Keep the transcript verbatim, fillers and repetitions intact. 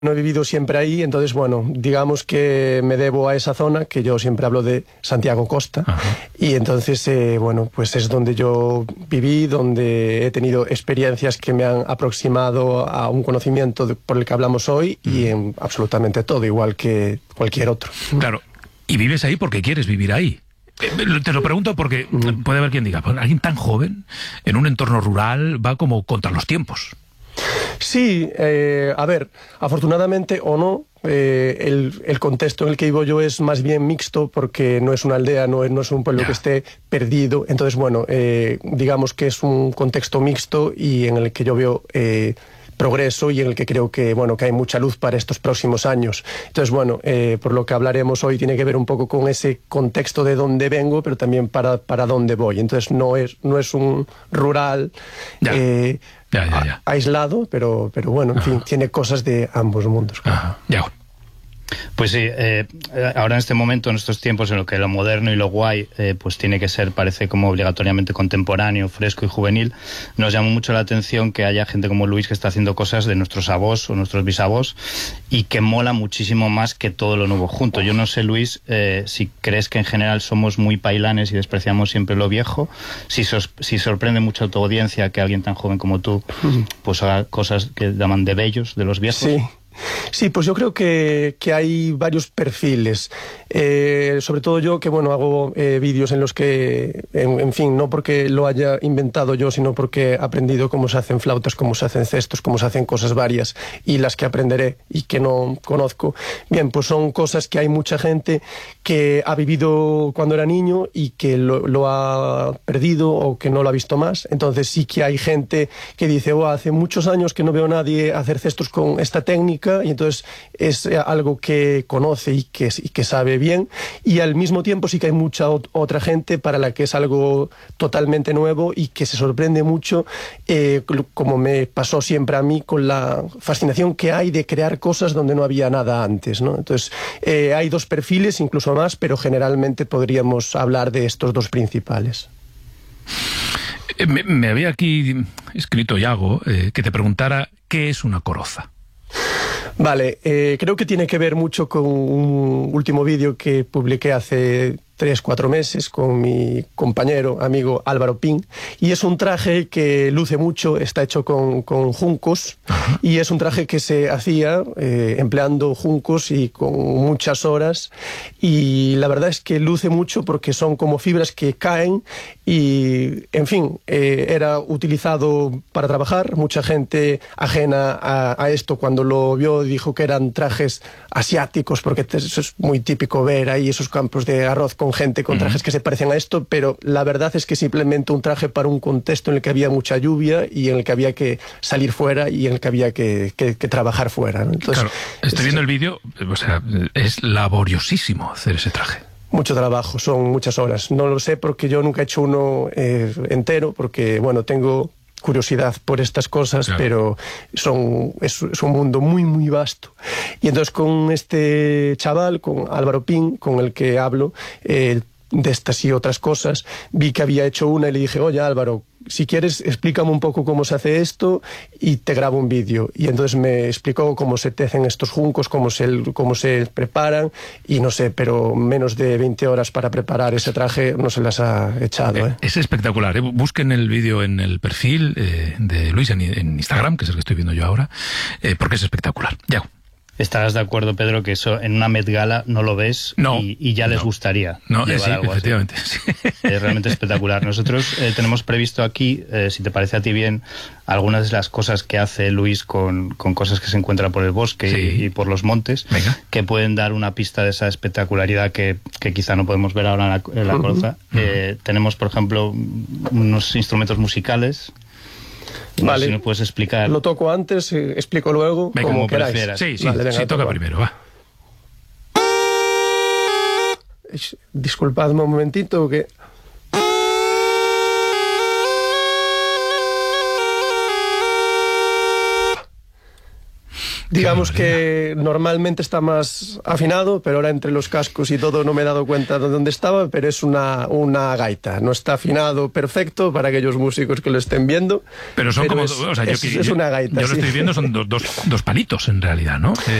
No he vivido siempre ahí, entonces, bueno, digamos que me debo a esa zona, que yo siempre hablo de Santiago Costa. Ajá. Y entonces, eh, bueno, pues es donde yo viví, donde he tenido experiencias que me han aproximado a un conocimiento de, por el que hablamos hoy, mm. y en absolutamente todo, igual que cualquier otro. Claro, y vives ahí porque quieres vivir ahí. Te lo pregunto porque mm. puede haber quien diga, pues alguien tan joven, en un entorno rural, va como contra los tiempos. Sí, eh, a ver, afortunadamente o no, eh, el, el contexto en el que vivo yo es más bien mixto, porque no es una aldea, no es, no es un pueblo yeah. que esté perdido. Entonces, bueno, eh, digamos que es un contexto mixto y en el que yo veo eh, progreso y en el que creo que, bueno, que hay mucha luz para estos próximos años. Entonces, bueno, eh, por lo que hablaremos hoy tiene que ver un poco con ese contexto de dónde vengo, pero también para, para dónde voy. Entonces, no es, no es un rural... Yeah. Eh, Ya, ya, ya. aislado, pero, pero bueno, en Ajá. fin, tiene cosas de ambos mundos. Claro. Ajá. Ya. Pues sí, eh, ahora en este momento, en estos tiempos en lo que lo moderno y lo guay eh, pues tiene que ser, parece como obligatoriamente contemporáneo, fresco y juvenil, nos llama mucho la atención que haya gente como Luis que está haciendo cosas de nuestros avós o nuestros bisavós y que mola muchísimo más que todo lo nuevo junto. Yo no sé, Luis, eh, si crees que en general somos muy pailanes y despreciamos siempre lo viejo, si, sos, si sorprende mucho a tu audiencia que alguien tan joven como tú pues haga cosas que llaman de bellos, de los viejos. Sí. Sí, pues yo creo que, que hay varios perfiles. Eh, sobre todo yo, que bueno, hago eh, vídeos en los que, en, en fin, no porque lo haya inventado yo, sino porque he aprendido cómo se hacen flautas, cómo se hacen cestos, cómo se hacen cosas varias, y las que aprenderé y que no conozco. Bien, pues son cosas que hay mucha gente que ha vivido cuando era niño y que lo, lo ha perdido o que no lo ha visto más. Entonces sí que hay gente que dice, oh, hace muchos años que no veo a nadie hacer cestos con esta técnica, y entonces es algo que conoce y que, y que sabe bien, y al mismo tiempo sí que hay mucha otra gente para la que es algo totalmente nuevo y que se sorprende mucho, eh, como me pasó siempre a mí, con la fascinación que hay de crear cosas donde no había nada antes, ¿no? Entonces eh, hay dos perfiles, incluso más, pero generalmente podríamos hablar de estos dos principales. Me, me había aquí escrito Yago eh, que te preguntara ¿qué es una coroza? Vale, eh, creo que tiene que ver mucho con un último vídeo que publiqué hace tres, cuatro meses con mi compañero, amigo Álvaro Pin, y es un traje que luce mucho, está hecho con, con juncos, Ajá. y es un traje que se hacía eh, empleando juncos y con muchas horas, y la verdad es que luce mucho porque son como fibras que caen y, en fin, eh, era utilizado para trabajar. Mucha gente ajena a, a esto cuando lo vio dijo que eran trajes asiáticos, porque eso es muy típico ver ahí esos campos de arroz con gente con trajes uh-huh. que se parecen a esto, pero la verdad es que simplemente un traje para un contexto en el que había mucha lluvia y en el que había que salir fuera y en el que había que, que, que trabajar fuera, ¿no? Entonces, claro, estoy es, viendo el vídeo, o sea, es laboriosísimo hacer ese traje. Mucho trabajo, son muchas horas. No lo sé porque yo nunca he hecho uno eh, entero, porque, bueno, tengo curiosidad por estas cosas, claro. pero son, es, es un mundo muy, muy vasto. Y entonces con este chaval, con Álvaro Pin, con el que hablo, eh, de estas y otras cosas, vi que había hecho una y le dije, oye Álvaro, si quieres explícame un poco cómo se hace esto y te grabo un vídeo. Y entonces me explicó cómo se tecen estos juncos, cómo se, cómo se preparan, y no sé, pero menos de veinte horas para preparar ese traje no se las ha echado. ¿eh? Es espectacular, ¿eh? Busquen el vídeo en el perfil eh, de Luis en, en Instagram, que es el que estoy viendo yo ahora, eh, porque es espectacular. Ya. ¿Estarás de acuerdo, Pedro, que eso en una Met Gala no lo ves no, y, y ya les no, gustaría no, llevar eh, sí, algo efectivamente, así? Sí. Es realmente espectacular. Nosotros eh, tenemos previsto aquí, eh, si te parece a ti bien, algunas de las cosas que hace Luis con, con cosas que se encuentra por el bosque sí. y, y por los montes, Venga. que pueden dar una pista de esa espectacularidad que, que quizá no podemos ver ahora en la, en la uh-huh. Coroza. Uh-huh. Eh, tenemos, por ejemplo, unos instrumentos musicales. No vale, sé si nos puedes explicar. Lo toco antes, eh, explico luego, venga, como, como queráis. Prefieras. Sí, sí, vale, venga, sí toca toco. primero, va. Disculpadme un momentito que... Digamos que normalmente está más afinado, pero ahora entre los cascos y todo no me he dado cuenta de dónde estaba, pero es una, una gaita. No está afinado perfecto para aquellos músicos que lo estén viendo. Pero son pero como... Es, o sea, yo, es, yo, es una gaita. Yo lo sí. estoy viendo, son dos, dos, dos palitos en realidad, ¿no?